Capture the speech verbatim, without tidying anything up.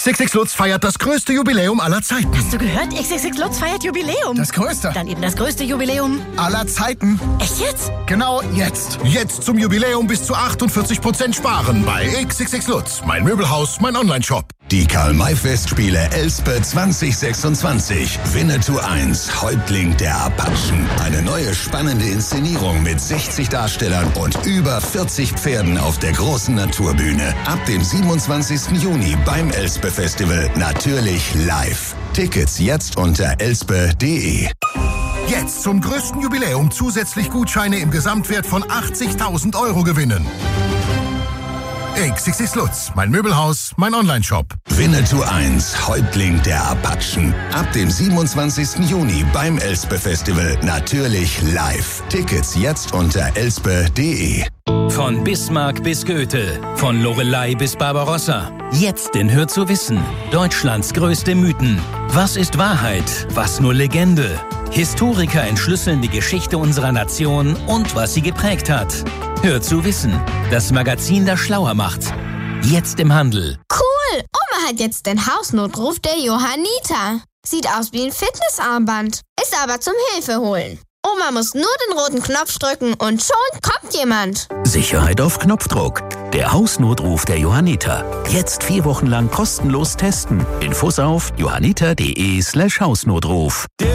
X X X Lutz feiert das größte Jubiläum aller Zeiten. Hast du gehört? X X X Lutz feiert Jubiläum. Das größte? Dann eben das größte Jubiläum aller Zeiten. Echt jetzt? Genau jetzt. Jetzt zum Jubiläum bis zu achtundvierzig Prozent sparen bei X X X Lutz. Mein Möbelhaus, mein Onlineshop. Die Karl-May-Festspiele Elspe zwanzig sechsundzwanzig. Winnetou eins, Häuptling der Apachen. Eine neue spannende Inszenierung mit sechzig Darstellern und über vierzig Pferden auf der großen Naturbühne. Ab dem siebenundzwanzigsten Juni beim Elspe Festival. Natürlich live. Tickets jetzt unter elspe punkt de. Jetzt zum größten Jubiläum zusätzlich Gutscheine im Gesamtwert von achtzigtausend Euro gewinnen. X X X Lutz, mein Möbelhaus, mein Onlineshop. Winnetou eins, Häuptling der Apachen. Ab dem siebenundzwanzigsten Juni beim Elspe Festival. Natürlich live. Tickets jetzt unter elspe punkt de. Von Bismarck bis Goethe, von Loreley bis Barbarossa. Jetzt in Hör zu wissen. Deutschlands größte Mythen. Was ist Wahrheit? Was nur Legende? Historiker entschlüsseln die Geschichte unserer Nation und was sie geprägt hat. Hör zu wissen. Das Magazin, das schlauer macht. Jetzt im Handel. Cool! Oma hat jetzt den Hausnotruf der Johanniter. Sieht aus wie ein Fitnessarmband. Ist aber zum Hilfeholen. Oma muss nur den roten Knopf drücken und schon kommt jemand. Sicherheit auf Knopfdruck. Der Hausnotruf der Johanniter. Jetzt vier Wochen lang kostenlos testen. Infos auf johanniter punkt de slash Hausnotruf.